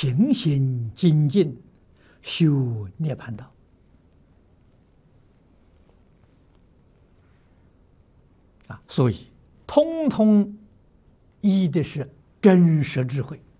平心精进修涅槃道。所以通通依的是真实智慧。